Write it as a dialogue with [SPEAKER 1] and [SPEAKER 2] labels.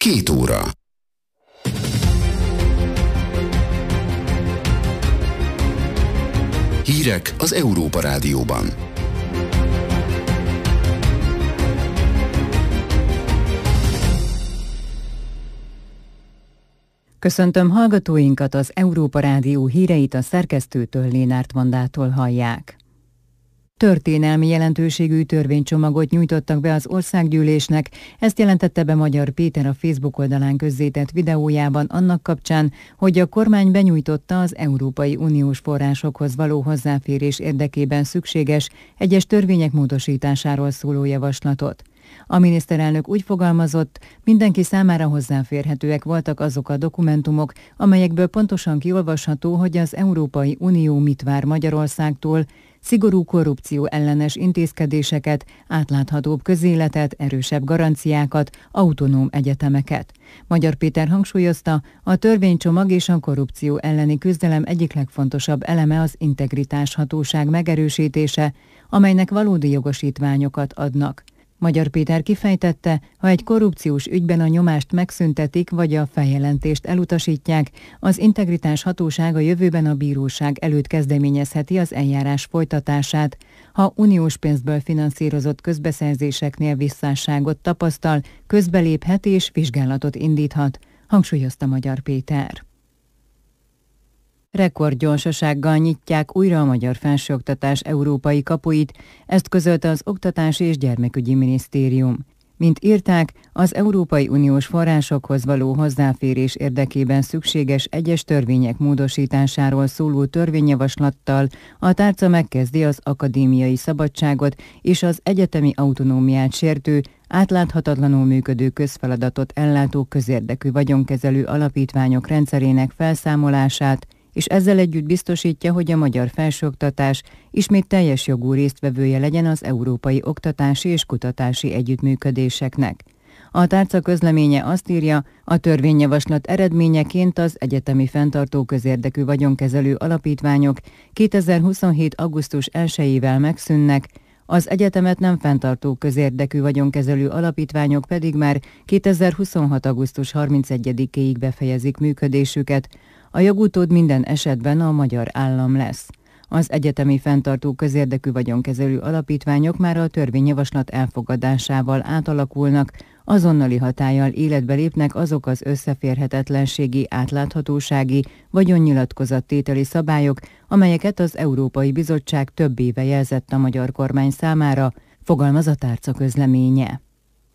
[SPEAKER 1] 2 óra. Hírek az Európa Rádióban.
[SPEAKER 2] Köszöntöm hallgatóinkat, az Európa Rádió híreit a szerkesztőtől, Lénárt Vandától hallják. Történelmi jelentőségű törvénycsomagot nyújtottak be az országgyűlésnek, ezt jelentette be Magyar Péter a Facebook oldalán közzétett videójában annak kapcsán, hogy a kormány benyújtotta az Európai Uniós forrásokhoz való hozzáférés érdekében szükséges egyes törvények módosításáról szóló javaslatot. A miniszterelnök úgy fogalmazott, mindenki számára hozzáférhetőek voltak azok a dokumentumok, amelyekből pontosan kiolvasható, hogy az Európai Unió mit vár Magyarországtól: szigorú korrupció ellenes intézkedéseket, átláthatóbb közéletet, erősebb garanciákat, autonóm egyetemeket. Magyar Péter hangsúlyozta, a törvénycsomag és a korrupció elleni küzdelem egyik legfontosabb eleme az integritáshatóság megerősítése, amelynek valódi jogosítványokat adnak. Magyar Péter kifejtette, ha egy korrupciós ügyben a nyomást megszüntetik, vagy a feljelentést elutasítják, az integritás hatósága jövőben a bíróság előtt kezdeményezheti az eljárás folytatását. Ha uniós pénzből finanszírozott közbeszerzéseknél visszásságot tapasztal, közbeléphet és vizsgálatot indíthat, hangsúlyozta Magyar Péter. Rekordgyorsasággal nyitják újra a magyar felsőoktatás európai kapuit, ezt közölte az Oktatási és Gyermekügyi Minisztérium. Mint írták, az Európai Uniós forrásokhoz való hozzáférés érdekében szükséges egyes törvények módosításáról szóló törvényjavaslattal a tárca megkezdi az akadémiai szabadságot és az egyetemi autonómiát sértő, átláthatatlanul működő közfeladatot ellátó közérdekű vagyonkezelő alapítványok rendszerének felszámolását, és ezzel együtt biztosítja, hogy a magyar felsőoktatás ismét teljes jogú résztvevője legyen az európai oktatási és kutatási együttműködéseknek. A tárca közleménye azt írja, a törvényjavaslat eredményeként az egyetemi fenntartó közérdekű vagyonkezelő alapítványok 2027. augusztus 1-ével megszűnnek, az egyetemet nem fenntartó közérdekű vagyonkezelő alapítványok pedig már 2026. augusztus 31-ig befejezik működésüket. A jogutód minden esetben a magyar állam lesz. Az egyetemi fenntartó közérdekű vagyonkezelő alapítványok már a törvényjavaslat elfogadásával átalakulnak, azonnali hatállyal életbe lépnek azok az összeférhetetlenségi, átláthatósági, vagyonnyilatkozattételi szabályok, amelyeket az Európai Bizottság több éve jelzett a magyar kormány számára, fogalmaz a tárca közleménye.